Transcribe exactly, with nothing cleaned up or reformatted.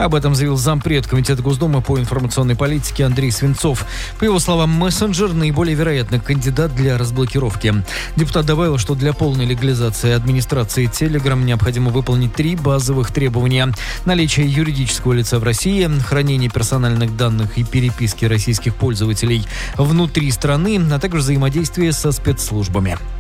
Об этом заявил зампред Комитета Госдумы по информационной политике Андрей Свинцов. По его словам, мессенджер – наиболее вероятный кандидат для разблокировки. Депутат добавил, что для полной легализации администрации Telegram необходимо выполнить три базовых требования: наличие юридического лица в России, хранение персональных данных и переписки российских пользователей внутри страны, а также взаимодействие со спецслужбами.